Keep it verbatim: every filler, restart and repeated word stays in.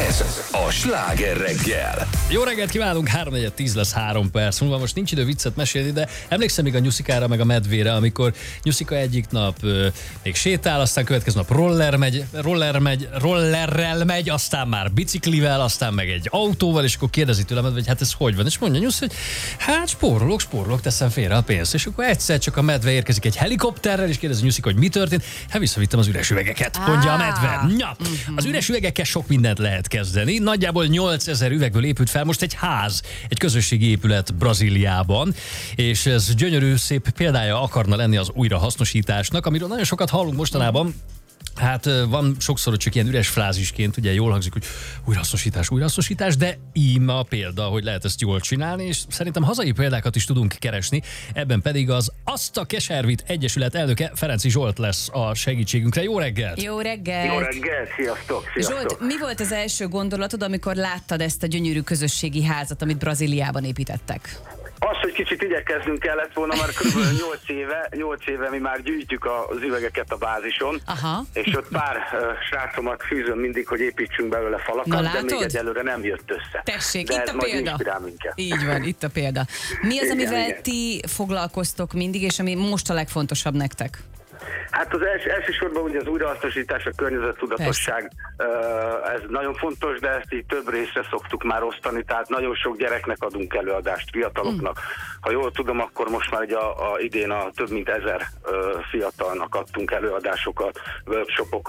Ez a Sláger reggel. Jó reggelt kívánunk, három negyven tíz lesz három perc múlva. Most nincs idő viccet mesélni, de emlékszem még a Nyuszikára meg a medvére, amikor Nyuszika egyik nap ö, még sétál, aztán következő nap roller megy, roller megy, rollerrel megy, aztán már biciklivel, aztán meg egy autóval, és akkor kérdezi tőlem, hogy hát ez hogy van? És mondja Nyuszi, hogy hát spórolok, spórolok, teszem félre a pénzt. És akkor egyszer csak a medve érkezik egy helikopterrel, és kérdezi Nyuszika, hogy mi történt. Hát visszavittem az üres üvegeket, mondja a medve. Ja, az üres üvegekkel sok mindent lehet kezdeni. Nagyjából nyolcezer üvegből épült fel most egy ház, egy közösségi épület Brazíliában, és ez gyönyörű, szép példája akarna lenni az újrahasznosításnak, amiről nagyon sokat hallunk mostanában. Hát van sokszor csak ilyen üres frázisként, ugye jól hangzik, hogy újrahasznosítás, újrahasznosítás, de íme a példa, hogy lehet ezt jól csinálni, és szerintem hazai példákat is tudunk keresni, ebben pedig az Azt a Keservit Egyesület elnöke Ferenczy Zsolt lesz a segítségünkre. Jó reggelt! Jó reggelt! Jó reggelt, sziasztok, sziasztok! Zsolt, mi volt az első gondolatod, amikor láttad ezt a gyönyörű közösségi házat, amit Brazíliában építettek? Az, hogy kicsit igyekeznünk kellett volna, már kb. nyolc éve, nyolc éve mi már gyűjtjük az üvegeket a bázison, Aha. és ott pár uh, srácomat fűzöm mindig, hogy építsünk belőle falakat, Na, de még egyelőre nem jött össze. Tessék, de itt ez a majd példa. inspirál minket. Így van, itt a példa. Mi az, Igen, amivel igen. ti foglalkoztok mindig, és ami most a legfontosabb nektek? Hát az els, elsősorban ugye az újrahasznosítás, a környezettudatosság, uh, ez nagyon fontos, de ezt így több részre szoktuk már osztani, tehát nagyon sok gyereknek adunk előadást, fiataloknak. Mm. Ha jól tudom, akkor most már ugye a, a idén a több mint ezer uh, fiatalnak adtunk előadásokat, workshopokat,